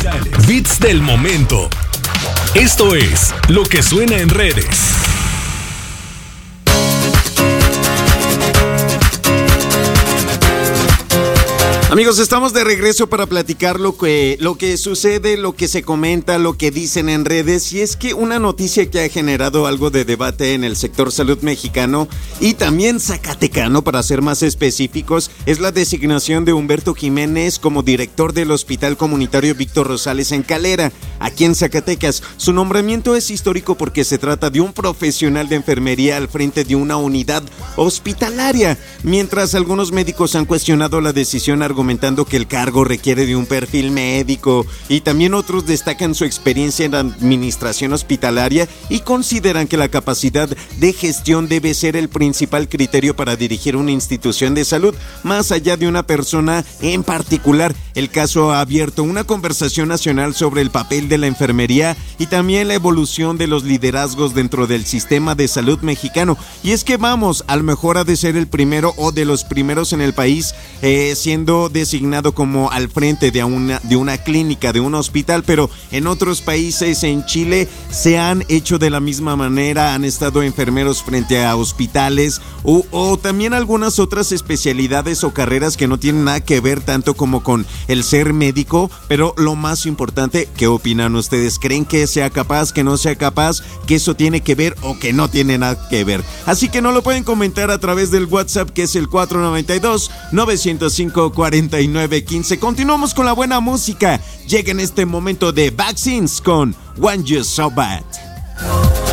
beats del momento. Esto es lo que suena en redes. Amigos, estamos de regreso para platicar lo que sucede, lo que se comenta, lo que dicen en redes. Y es que una noticia que ha generado algo de debate en el sector salud mexicano y también zacatecano, para ser más específicos, es la designación de Humberto Jiménez como director del Hospital Comunitario Víctor Rosales en Calera, aquí en Zacatecas. Su nombramiento es histórico porque se trata de un profesional de enfermería al frente de una unidad hospitalaria, mientras algunos médicos han cuestionado la decisión argumentando que el cargo requiere de un perfil médico, y también otros destacan su experiencia en la administración hospitalaria y consideran que la capacidad de gestión debe ser el principal criterio para dirigir una institución de salud, más allá de una persona en particular. El caso ha abierto una conversación nacional sobre el papel de la enfermería y también la evolución de los liderazgos dentro del sistema de salud mexicano. Y es que vamos, a lo mejor ha de ser el primero o de los primeros en el país siendo designado como al frente de una clínica, de un hospital, pero en otros países, en Chile, se han hecho de la misma manera, han estado enfermeros frente a hospitales o también algunas otras especialidades o carreras que no tienen nada que ver tanto como con el ser médico. Pero lo más importante, ¿qué opinan ustedes? ¿Creen que sea capaz, que no sea capaz, que eso tiene que ver o que no tiene nada que ver? Así que no lo pueden comentar a través del WhatsApp, que es el 492-905-4915. Continuamos con la buena música. Llega en este momento de Vaccines con One You So Bad.